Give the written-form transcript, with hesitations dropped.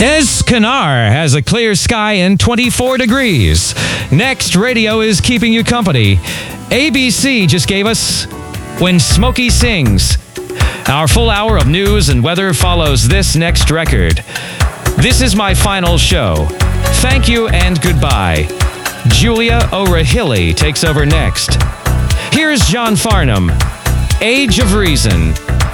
Escanar has a clear sky and 24 degrees. Next Radio is keeping you company. ABC just gave us When Smokey Sings. Our full hour of news and weather follows this next record. This is my final show. Thank you and goodbye. Julia O'Rahilly takes over next. Here's John Farnham, Age of Reason.